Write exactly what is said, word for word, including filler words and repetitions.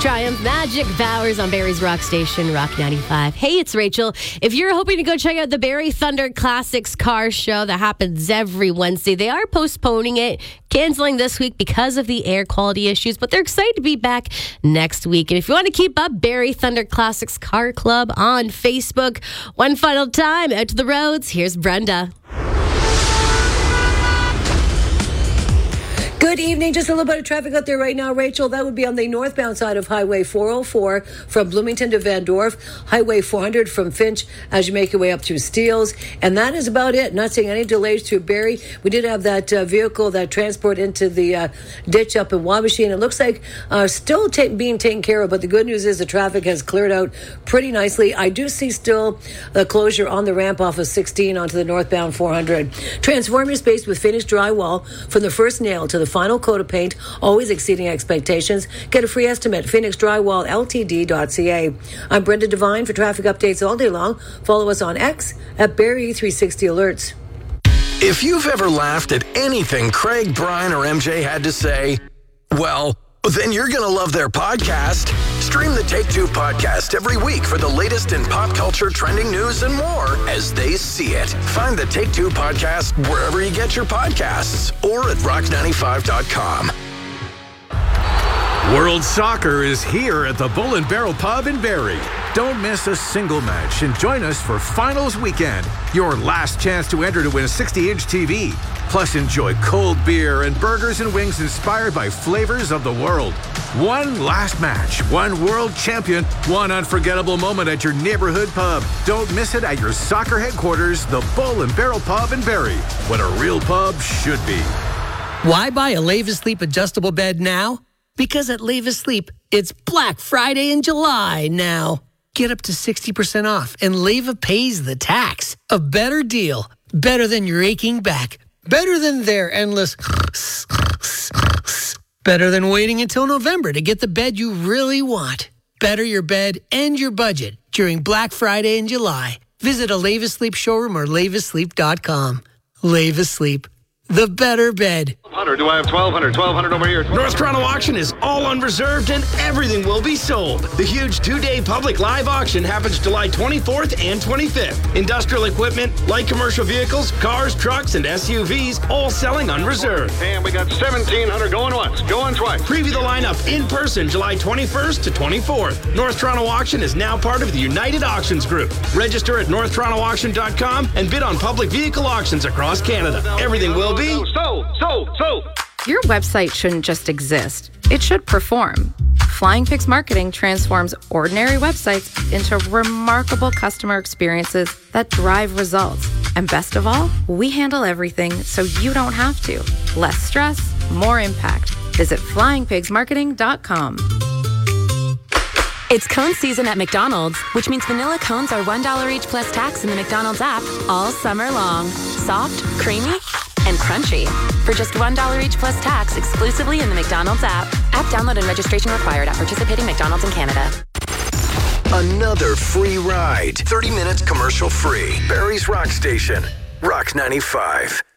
Triumph Magic Bowers on Barrie's Rock Station, Rock ninety-five. Hey, it's Rachel. If you're hoping to go check out the Barrie Thunder Classics car show that happens every Wednesday, they are postponing it, canceling this week because of the air quality issues, but they're excited to be back next week. And if you want to keep up, Barrie Thunder Classics Car Club on Facebook. One final time, out to the roads, here's Brenda. Good evening. Just a little bit of traffic out there right now, Rachel. That would be on the northbound side of Highway four oh four from Bloomington to Van Dorf, Highway four hundred from Finch as you make your way up through Steeles. And that is about it. Not seeing any delays through Barrie. We did have that uh, vehicle, that transport into the uh, ditch up in Wabasha, and it looks like uh, still ta- being taken care of. But the good news is the traffic has cleared out pretty nicely. I do see still a closure on the ramp off of sixteen onto the northbound four hundred. Transform your space with finished drywall from the first nail to the final coat of paint, always exceeding expectations. Get a free estimate, phoenix drywall l t d dot c a. I'm Brenda Devine. For traffic updates all day long, follow us on X at Barrie three sixty Alerts. If you've ever laughed at anything Craig, Brian, or M J had to say, well, then you're going to love their podcast. Stream the Take Two podcast every week for the latest in pop culture, trending news, and more as they see it. Find the Take Two podcast wherever you get your podcasts or at rock ninety-five dot com. World Soccer is here at the Bull and Barrel Pub in Barrie. Don't miss a single match and join us for Finals Weekend, your last chance to enter to win a sixty inch T V. Plus, enjoy cold beer and burgers and wings inspired by flavors of the world. One last match, one world champion, one unforgettable moment at your neighborhood pub. Don't miss it at your soccer headquarters, the Bull and Barrel Pub in Barrie, what a real pub should be. Why buy a Leva Sleep adjustable bed now? Because at Leva Sleep, it's Black Friday in July now. Get up to sixty percent off, and Leva pays the tax. A better deal. Better than your aching back. Better than their endless... Better than waiting until November to get the bed you really want. Better your bed and your budget during Black Friday in July. Visit a Leva Sleep showroom or leva sleep dot com. Leva Sleep. The better bed. Do I have twelve hundred? twelve hundred over here. North Toronto Auction is all unreserved and everything will be sold. The huge two-day public live auction happens July twenty-fourth and twenty-fifth. Industrial equipment, light commercial vehicles, cars, trucks, and S U Vs all selling unreserved. And we got seventeen hundred going once, going twice. Preview the lineup in person July twenty-first to twenty-fourth. North Toronto Auction is now part of the United Auctions Group. Register at north toronto auction dot com and bid on public vehicle auctions across Canada. Everything will be so, so, so. Your website shouldn't just exist. It should perform. Flying Pigs Marketing transforms ordinary websites into remarkable customer experiences that drive results. And best of all, we handle everything so you don't have to. Less stress, more impact. Visit flying pigs marketing dot com. It's cone season at McDonald's, which means vanilla cones are one dollar each plus tax in the McDonald's app all summer long. Soft, creamy, and crunchy. For just one dollar each plus tax exclusively in the McDonald's app. App download and registration required at participating McDonald's in Canada. Another free ride. thirty minutes commercial free. Barrie's Rock Station. Rock ninety-five.